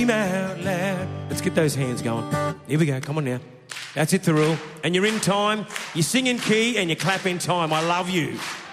scream out loud. Let's get those hands going. Here we go, come on now. That's it, the rule. And you're in time, you sing in key and you clap in time. I love you.